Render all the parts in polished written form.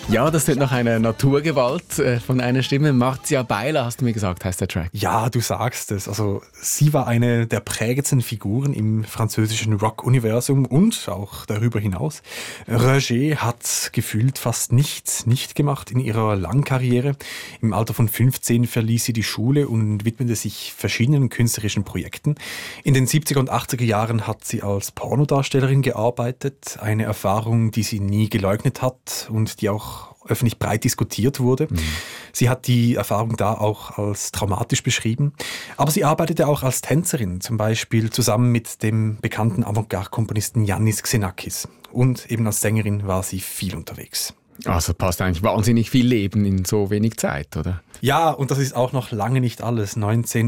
Ja, das klingt nach einer Naturgewalt von einer Stimme. Marcia Beila, hast du mir gesagt, heißt der Track. Ja, du sagst es. Also sie war eine der prägendsten Figuren im französischen Rock-Universum und auch darüber hinaus. Roger hat gefühlt fast nichts nicht gemacht in ihrer langen Karriere. Im Alter von 15 verließ sie die Schule und widmete sich verschiedenen künstlerischen Projekten. In den 70er und 80er Jahren hat sie als Pornodarstellerin gearbeitet. Eine Erfahrung, die sie nie geleugnet hat und die auch öffentlich breit diskutiert wurde. Sie hat die Erfahrung da auch als traumatisch beschrieben. Aber sie arbeitete auch als Tänzerin, zum Beispiel zusammen mit dem bekannten Avantgarde-Komponisten Yannis Xenakis. Und eben als Sängerin war sie viel unterwegs. Also passt eigentlich wahnsinnig viel Leben in so wenig Zeit, oder? Ja, und das ist auch noch lange nicht alles.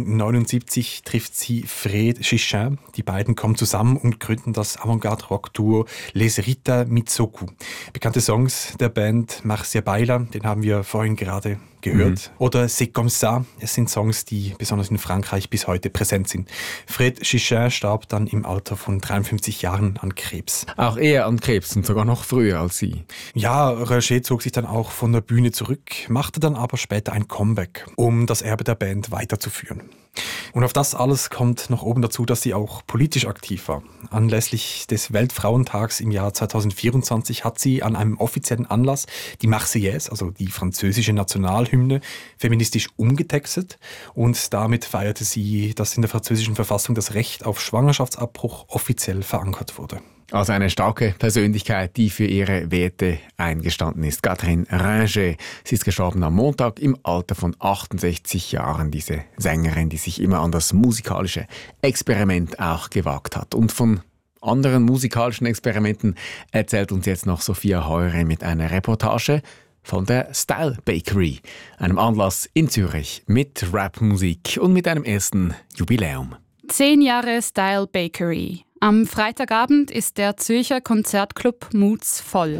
1979 trifft sie Fred Chichin. Die beiden kommen zusammen und gründen das Avantgarde-Rock-Duo Les Rita Mitsoku. Bekannte Songs der Band Marcia Beila, den haben wir vorhin gerade gehört. Oder C'est comme ça. Es sind Songs, die besonders in Frankreich bis heute präsent sind. Fred Chichin starb dann im Alter von 53 Jahren an Krebs. Auch er an Krebs und sogar noch früher als sie. Ja, Roger zog sich dann auch von der Bühne zurück, machte dann aber später ein Comeback, um das Erbe der Band weiterzuführen. Und auf das alles kommt noch oben dazu, dass sie auch politisch aktiv war. Anlässlich des Weltfrauentags im Jahr 2024 hat sie an einem offiziellen Anlass die Marseillaise, also die französische Nationalhymne, feministisch umgetextet. Und damit feierte sie, dass in der französischen Verfassung das Recht auf Schwangerschaftsabbruch offiziell verankert wurde. Also eine starke Persönlichkeit, die für ihre Werte eingestanden ist. Catherine Ringer. Sie ist gestorben am Montag im Alter von 68 Jahren. Diese Sängerin, die sich immer an das musikalische Experiment auch gewagt hat. Und von anderen musikalischen Experimenten erzählt uns jetzt noch Sophia Heure mit einer Reportage von der Style Bakery, einem Anlass in Zürich mit Rapmusik und mit einem ersten Jubiläum. 10 Jahre Style Bakery. Am Freitagabend ist der Zürcher Konzertclub Moods voll.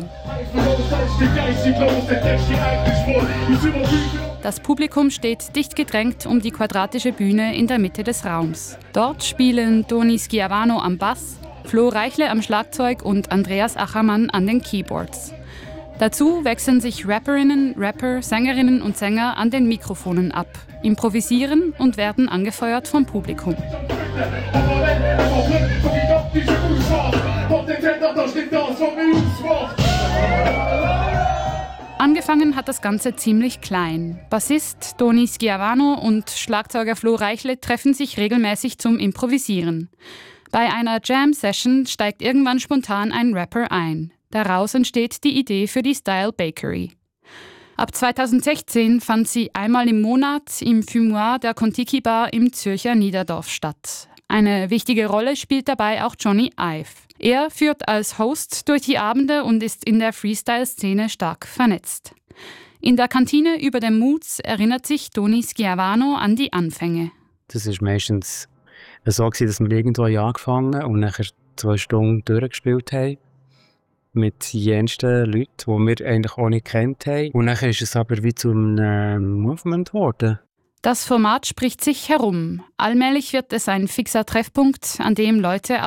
Das Publikum steht dicht gedrängt um die quadratische Bühne in der Mitte des Raums. Dort spielen Toni Schiavano am Bass, Flo Reichle am Schlagzeug und Andreas Achermann an den Keyboards. Dazu wechseln sich Rapperinnen, Rapper, Sängerinnen und Sänger an den Mikrofonen ab, improvisieren und werden angefeuert vom Publikum. Angefangen hat das Ganze ziemlich klein. Bassist Toni Schiavano und Schlagzeuger Flo Reichle treffen sich regelmäßig zum Improvisieren. Bei einer Jam-Session steigt irgendwann spontan ein Rapper ein. Daraus entsteht die Idee für die Style Bakery. Ab 2016 fand sie einmal im Monat im Fumoir der Kontiki-Bar im Zürcher Niederdorf statt. Eine wichtige Rolle spielt dabei auch Johnny Ive. Er führt als Host durch die Abende und ist in der Freestyle-Szene stark vernetzt. In der Kantine über dem Moods erinnert sich Toni Schiavano an die Anfänge. Das war meistens so, dass wir irgendwo angefangen und nachher 2 Stunden durchgespielt haben. Mit jensten Leuten, die wir eigentlich auch nicht kennt haben. Und dann ist es aber wie zu einem Movement geworden. Das Format spricht sich herum. Allmählich wird es ein fixer Treffpunkt, an dem Leute